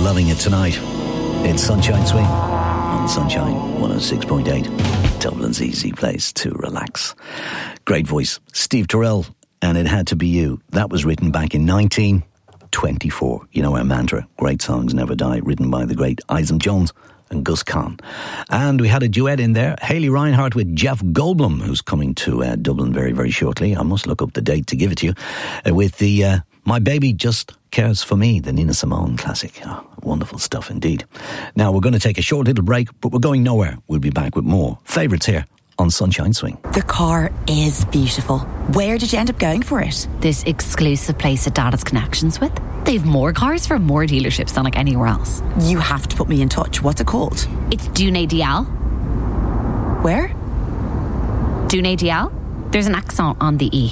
loving it tonight. It's Sunshine Swing on Sunshine 106.8. Dublin's easy place to relax. Great voice, Steve Terrell, and It Had to Be You. That was written back in 1924. You know our mantra, great songs never die, written by the great Isam Jones and Gus Kahn. And we had a duet in there, Hayley Reinhardt with Jeff Goldblum, who's coming to Dublin very, very shortly. I must look up the date to give it to you. With the My Baby Just Cares For Me, the Nina Simone classic. Oh, wonderful stuff indeed. Now we're going to take a short little break, but we're going nowhere. We'll be back with more favourites here on Sunshine Swing. The car is beautiful. Where did you end up going for it? This exclusive place that Dad has connections with. They've more cars from more dealerships than like anywhere else. You have to put me in touch. What's it called? It's Dune Dial. Where? Dune Dial. There's an accent on the E.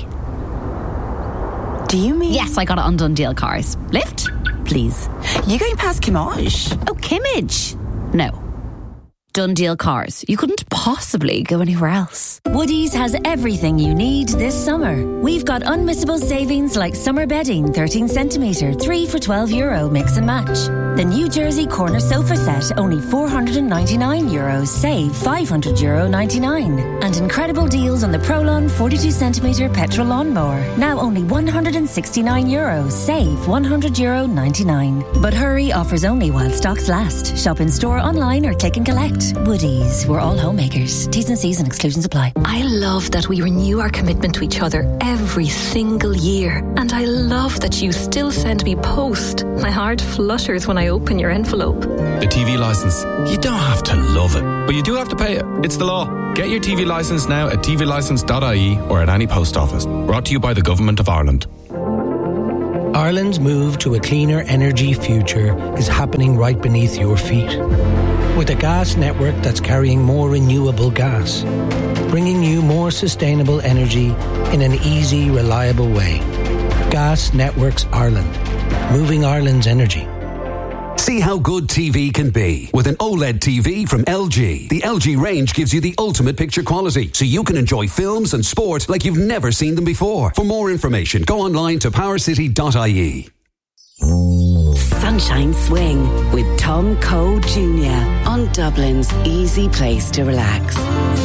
Do you mean? Yes, I got it on Done Deal Cars. Lift? Please. You going past Kimmage? Oh, Kimmage? No. Done Deal Cars. You couldn't possibly go anywhere else. Woodies has everything you need this summer. We've got unmissable savings like summer bedding, 13 centimetre, 3 for €12, mix and match. The New Jersey corner sofa set, only €499, save €500.99. And incredible deals on the Prolon 42 centimetre petrol lawnmower, now only €169, save €100.99. But hurry, offers only while stocks last. Shop in store, online or click and collect. Woodies, we're all homemakers. T's and C's and exclusions apply. I love that we renew our commitment to each other every single year. And I love that you still send me post. My heart flutters when I open your envelope. The TV licence. You don't have to love it, but you do have to pay it. It's the law. Get your TV licence now at tvlicence.ie or at any post office. Brought to you by the Government of Ireland. Ireland's move to a cleaner energy future is happening right beneath your feet. With a gas network that's carrying more renewable gas, bringing you more sustainable energy in an easy, reliable way. Gas Networks Ireland, moving Ireland's energy. See how good TV can be with an OLED TV from LG. The LG range gives you the ultimate picture quality, so you can enjoy films and sport like you've never seen them before. For more information, go online to powercity.ie. Sunshine Swing with Tom Cole Jr. on Dublin's easy place to relax.